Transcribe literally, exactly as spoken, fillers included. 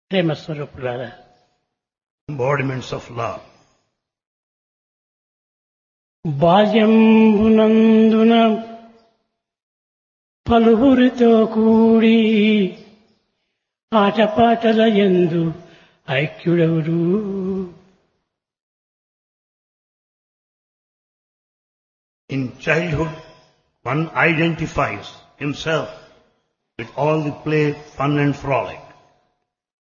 ప్రేమ స్వరూపులారా, embodiments of love. బాల్యంబునందున పలువురితో కూడి ఆటపాటల యందు ఐక్యుడెవరు. In childhood, one identifies himself with all the play, fun and frolic.